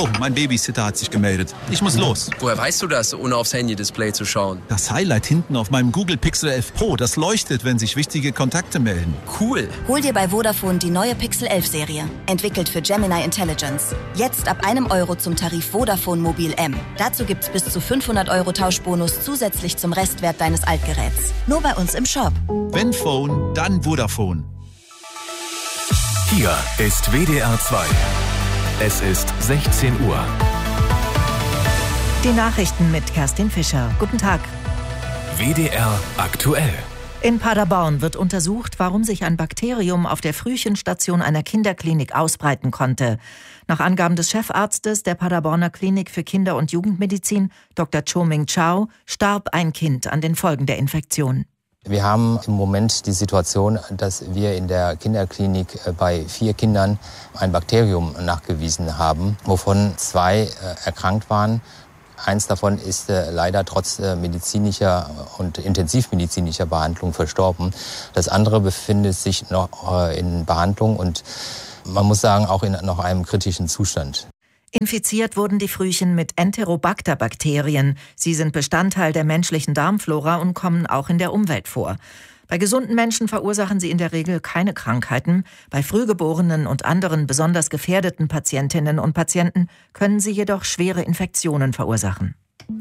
Oh, mein Babysitter hat sich gemeldet. Ich muss los. Woher weißt du das, ohne aufs Handy-Display zu schauen? Das Highlight hinten auf meinem Google Pixel 11 Pro, das leuchtet, wenn sich wichtige Kontakte melden. Cool. Hol dir bei Vodafone die neue Pixel 11 Serie. Entwickelt für Gemini Intelligence. Jetzt ab €1 zum Tarif Vodafone Mobil M. Dazu gibt's bis zu 500 € Tauschbonus zusätzlich zum Restwert deines Altgeräts. Nur bei uns im Shop. Wenn Phone, dann Vodafone. Hier ist WDR 2. Es ist 16 Uhr. Die Nachrichten mit Kerstin Fischer. Guten Tag. WDR aktuell. In Paderborn wird untersucht, warum sich ein Bakterium auf der Frühchenstation einer Kinderklinik ausbreiten konnte. Nach Angaben des Chefarztes der Paderborner Klinik für Kinder- und Jugendmedizin, Dr. Cho-Ming Chao, starb ein Kind an den Folgen der Infektion. Wir haben im Moment die Situation, dass wir in der Kinderklinik bei 4 Kindern ein Bakterium nachgewiesen haben, wovon 2 erkrankt waren. Eins davon ist leider trotz medizinischer und intensivmedizinischer Behandlung verstorben. Das andere befindet sich noch in Behandlung und man muss sagen, auch in noch einem kritischen Zustand. Infiziert wurden die Frühchen mit Enterobacter-Bakterien. Sie sind Bestandteil der menschlichen Darmflora und kommen auch in der Umwelt vor. Bei gesunden Menschen verursachen sie in der Regel keine Krankheiten. Bei Frühgeborenen und anderen besonders gefährdeten Patientinnen und Patienten können sie jedoch schwere Infektionen verursachen.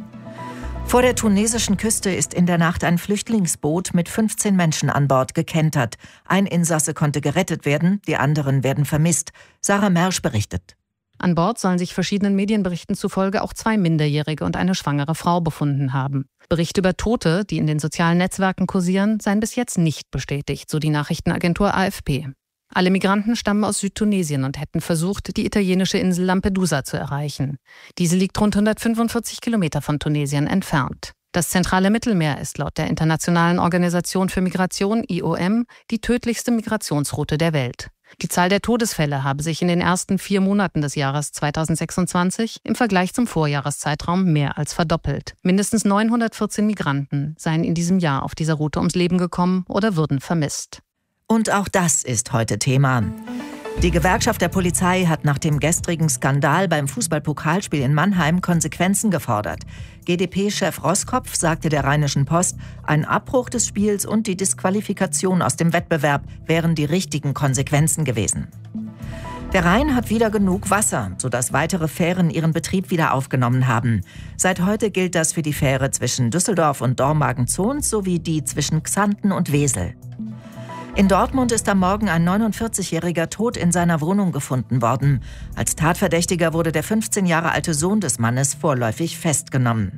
Vor der tunesischen Küste ist in der Nacht ein Flüchtlingsboot mit 15 Menschen an Bord gekentert. Ein Insasse konnte gerettet werden, die anderen werden vermisst. Sarah Mersch berichtet. An Bord sollen sich verschiedenen Medienberichten zufolge auch 2 Minderjährige und eine schwangere Frau befunden haben. Berichte über Tote, die in den sozialen Netzwerken kursieren, seien bis jetzt nicht bestätigt, so die Nachrichtenagentur AFP. Alle Migranten stammen aus Südtunesien und hätten versucht, die italienische Insel Lampedusa zu erreichen. Diese liegt rund 145 Kilometer von Tunesien entfernt. Das zentrale Mittelmeer ist laut der Internationalen Organisation für Migration, IOM, die tödlichste Migrationsroute der Welt. Die Zahl der Todesfälle habe sich in den ersten 4 Monaten des Jahres 2026 im Vergleich zum Vorjahreszeitraum mehr als verdoppelt. Mindestens 914 Migranten seien in diesem Jahr auf dieser Route ums Leben gekommen oder würden vermisst. Und auch das ist heute Thema. Die Gewerkschaft der Polizei hat nach dem gestrigen Skandal beim Fußballpokalspiel in Mannheim Konsequenzen gefordert. GdP-Chef Roskopf sagte der Rheinischen Post, ein Abbruch des Spiels und die Disqualifikation aus dem Wettbewerb wären die richtigen Konsequenzen gewesen. Der Rhein hat wieder genug Wasser, sodass weitere Fähren ihren Betrieb wieder aufgenommen haben. Seit heute gilt das für die Fähre zwischen Düsseldorf und Dormagen-Zons sowie die zwischen Xanten und Wesel. In Dortmund ist am Morgen ein 49-Jähriger tot in seiner Wohnung gefunden worden. Als Tatverdächtiger wurde der 15 Jahre alte Sohn des Mannes vorläufig festgenommen.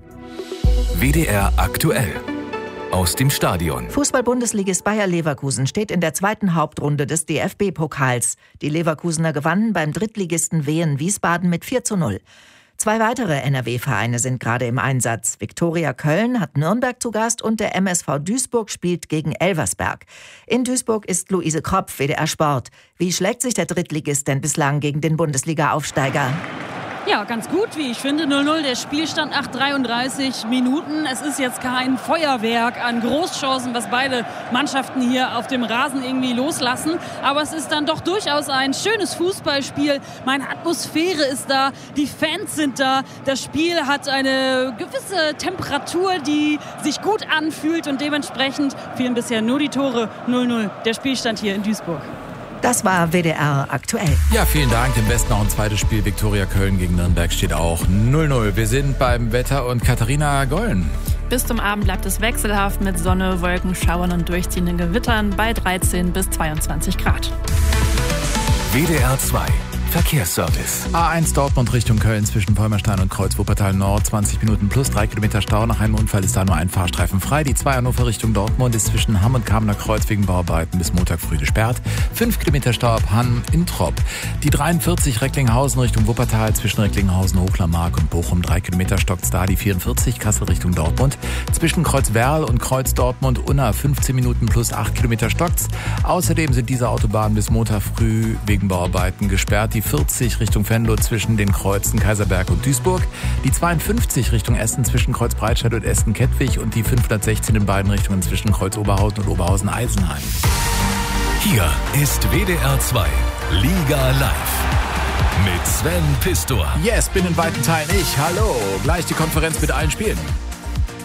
WDR aktuell. Aus dem Stadion. Fußball-Bundesligist Bayer Leverkusen steht in der zweiten Hauptrunde des DFB-Pokals. Die Leverkusener gewannen beim Drittligisten Wien Wiesbaden mit 4:0. 2 weitere NRW-Vereine sind gerade im Einsatz. Viktoria Köln hat Nürnberg zu Gast und der MSV Duisburg spielt gegen Elversberg. In Duisburg ist Luise Kropf, WDR Sport. Wie schlägt sich der Drittligist denn bislang gegen den Bundesliga-Aufsteiger? Ja, ganz gut, wie ich finde. 0:0, der Spielstand nach 33 Minuten. Es ist jetzt kein Feuerwerk an Großchancen, was beide Mannschaften hier auf dem Rasen irgendwie loslassen. Aber es ist dann doch durchaus ein schönes Fußballspiel. Meine Atmosphäre ist da, die Fans sind da. Das Spiel hat eine gewisse Temperatur, die sich gut anfühlt. Und dementsprechend fielen bisher nur die Tore. 0:0, der Spielstand hier in Duisburg. Das war WDR aktuell. Ja, vielen Dank. Im Westen noch ein zweites Spiel. Viktoria Köln gegen Nürnberg steht auch 0:0. Wir sind beim Wetter und Katharina Gollen. Bis zum Abend bleibt es wechselhaft mit Sonne, Wolken, Schauern und durchziehenden Gewittern bei 13 bis 22 Grad. WDR 2. Verkehrsservice. A1 Dortmund Richtung Köln zwischen Vollmerstein und Kreuz Wuppertal Nord. 20 Minuten plus 3 Kilometer Stau. Nach einem Unfall ist da nur ein Fahrstreifen frei. Die 2 Hannover Richtung Dortmund ist zwischen Hamm und Kamener Kreuz wegen Bauarbeiten bis Montag früh gesperrt. 5 Kilometer Stau ab Hamm in Tropp. Die 43 Recklinghausen Richtung Wuppertal zwischen Recklinghausen, Hochlermark und Bochum. 3 Kilometer stockt's da. Die 44 Kassel Richtung Dortmund. Zwischen Kreuz Werl und Kreuz Dortmund Unna 15 Minuten plus 8 Kilometer stockt's. Außerdem sind diese Autobahnen bis Montag früh wegen Bauarbeiten gesperrt. Die 40 Richtung Venlo zwischen den Kreuzen Kaiserberg und Duisburg, die 52 Richtung Essen zwischen Kreuz Breitscheid und Essen-Kettwig und die 516 in beiden Richtungen zwischen Kreuz Oberhausen und Oberhausen-Eisenheim. Hier ist WDR 2 Liga Live. Mit Sven Pistor. Yes, bin in weiten Teilen ich. Hallo. Gleich die Konferenz mit allen Spielen.